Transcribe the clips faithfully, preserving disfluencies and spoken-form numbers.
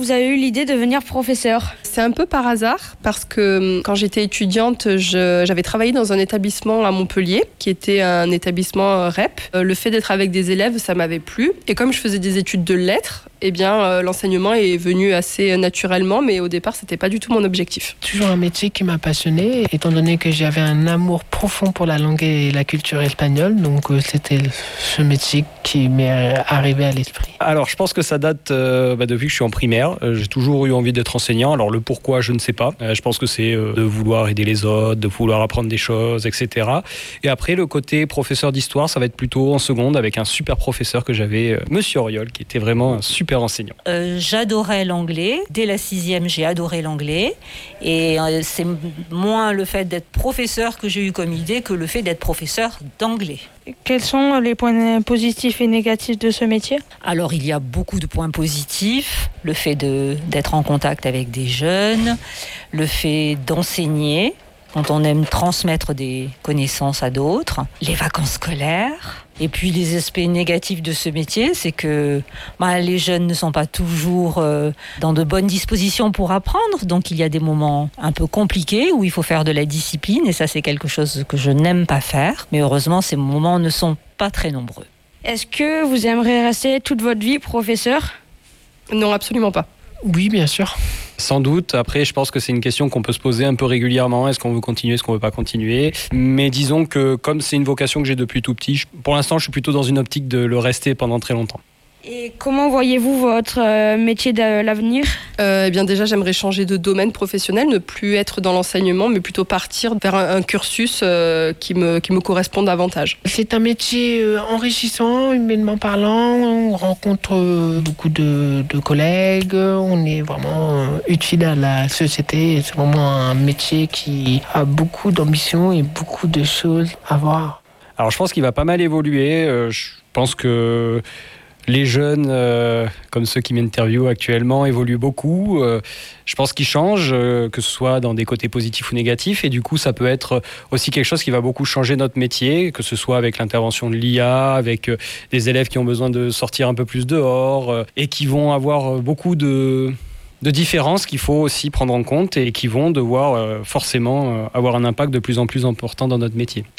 vous avez eu l'idée de devenir professeur ? C'est un peu par hasard parce que quand j'étais étudiante, je, j'avais travaillé dans un établissement à Montpellier qui était un établissement R E P. Le fait d'être avec des élèves, ça m'avait plu. Et comme je faisais des études de lettres, eh bien, euh, l'enseignement est venu assez naturellement, mais au départ, c'était pas du tout mon objectif. Toujours un métier qui m'a passionné, étant donné que j'avais un amour profond pour la langue et la culture espagnole. Donc, euh, c'était ce métier qui m'est arrivé à l'esprit. Alors, je pense que ça date euh, bah, depuis que je suis en primaire. Euh, j'ai toujours eu envie d'être enseignant. Alors, le pourquoi, je ne sais pas. Euh, je pense que c'est euh, de vouloir aider les autres, de vouloir apprendre des choses, et cetera. Et après, le côté professeur d'histoire, ça va être plutôt en seconde avec un super professeur que j'avais, euh, Monsieur Auriol, qui était vraiment un super enseignant. Euh, j'adorais l'anglais. Dès la sixième, j'ai adoré l'anglais. Et euh, c'est moins le fait d'être professeur que j'ai eu comme idée que le fait d'être professeur d'anglais. Quels sont les points positifs et négatifs de ce métier ? Alors, il y a beaucoup de points positifs. Le fait de, d'être en contact avec des jeunes, le fait d'enseigner, quand on aime transmettre des connaissances à d'autres, les vacances scolaires. Et puis les aspects négatifs de ce métier, c'est que bah, les jeunes ne sont pas toujours euh, dans de bonnes dispositions pour apprendre. Donc il y a des moments un peu compliqués où il faut faire de la discipline. Et ça, c'est quelque chose que je n'aime pas faire. Mais heureusement, ces moments ne sont pas très nombreux. Est-ce que vous aimeriez rester toute votre vie professeur ? Non, absolument pas. Oui, bien sûr. Sans doute. Après, je pense que c'est une question qu'on peut se poser un peu régulièrement. Est-ce qu'on veut continuer, est-ce qu'on veut pas continuer ? Mais disons que comme c'est une vocation que j'ai depuis tout petit, je, pour l'instant, je suis plutôt dans une optique de le rester pendant très longtemps. Et comment voyez-vous votre euh, métier de l'avenir ? euh, Eh bien déjà, j'aimerais changer de domaine professionnel, ne plus être dans l'enseignement, mais plutôt partir vers un, un cursus euh, qui me, qui me correspond davantage. C'est un métier euh, enrichissant, humainement parlant. On rencontre euh, beaucoup de, de collègues. On est vraiment euh, utile à la société. C'est vraiment un métier qui a beaucoup d'ambition et beaucoup de choses à voir. Alors, je pense qu'il va pas mal évoluer. Euh, je pense que les jeunes, euh, comme ceux qui m'interviewent actuellement, évoluent beaucoup. Euh, je pense qu'ils changent, euh, que ce soit dans des côtés positifs ou négatifs. Et du coup, ça peut être aussi quelque chose qui va beaucoup changer notre métier, que ce soit avec l'intervention de l'I A, avec euh, des élèves qui ont besoin de sortir un peu plus dehors euh, et qui vont avoir beaucoup de, de différences qu'il faut aussi prendre en compte et qui vont devoir euh, forcément euh, avoir un impact de plus en plus important dans notre métier.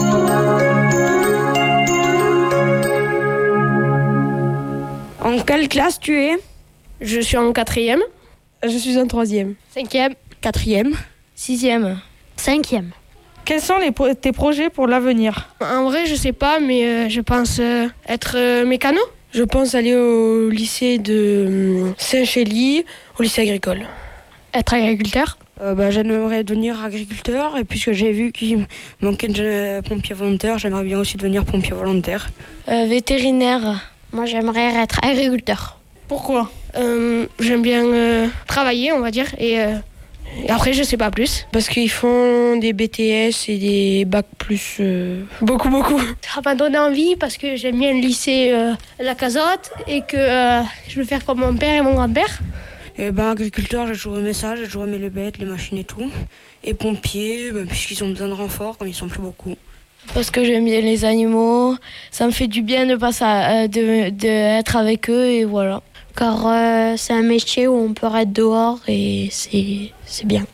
En quelle classe tu es ? Je suis en quatrième. Je suis en troisième. Cinquième. Quatrième. Sixième. Cinquième. Quels sont les pro- tes projets pour l'avenir ? En vrai, je sais pas, mais euh, je pense euh, être euh, mécano. Je pense aller au lycée de Saint-Chély, au lycée agricole. Être agriculteur. Euh, bah, j'aimerais devenir agriculteur et puisque j'ai vu qu'il manquait de pompiers volontaires, j'aimerais bien aussi devenir pompier volontaire. Euh, vétérinaire. Moi, j'aimerais être agriculteur. Pourquoi ? euh, J'aime bien euh, travailler, on va dire, et, euh, et après, je sais pas plus. Parce qu'ils font des B T S et des bacs plus... Euh, beaucoup, beaucoup. Ça m'a donné envie parce que j'aime bien le lycée euh, La Cazotte et que euh, je veux faire comme mon père et mon grand-père. Eh ben, agriculteur, j'ai toujours aimé ça, j'ai toujours aimé les bêtes, les machines et tout. Et pompiers, ben, puisqu'ils ont besoin de renfort, comme ils sont plus beaucoup. Parce que j'aime bien les animaux, ça me fait du bien de pas ça, de, de être avec eux et voilà. Car euh, c'est un métier où on peut être dehors et c'est, c'est bien.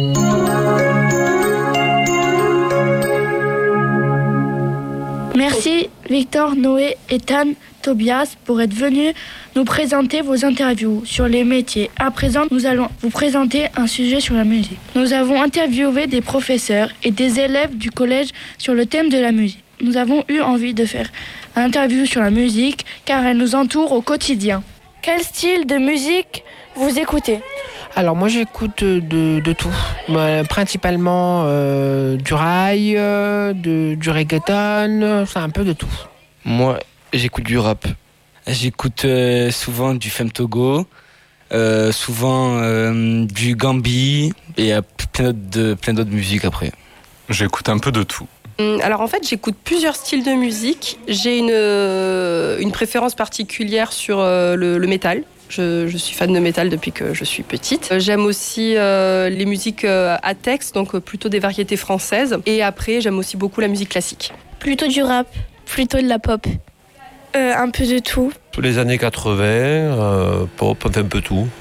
Merci Victor, Noé, Ethan, Tobias pour être venus nous présenter vos interviews sur les métiers. À présent, nous allons vous présenter un sujet sur la musique. Nous avons interviewé des professeurs et des élèves du collège sur le thème de la musique. Nous avons eu envie de faire une interview sur la musique car elle nous entoure au quotidien. Quel style de musique vous écoutez ? Alors moi j'écoute de, de tout, euh, principalement euh, du rail, euh, de, du reggaeton, c'est un peu de tout. Moi j'écoute du rap, j'écoute euh, souvent du Femme Togo, euh, souvent euh, du Gambi et euh, plein, d'autres, de, plein d'autres musiques après. J'écoute un peu de tout. Alors en fait, j'écoute plusieurs styles de musique. J'ai une, euh, une préférence particulière sur euh, le, le métal. Je, je suis fan de métal depuis que je suis petite. J'aime aussi euh, les musiques euh, à texte, donc plutôt des variétés françaises. Et après, j'aime aussi beaucoup la musique classique. Plutôt du rap, plutôt de la pop. Euh, un peu de tout. Tous les années quatre-vingts, euh, pop, enfin un peu tout.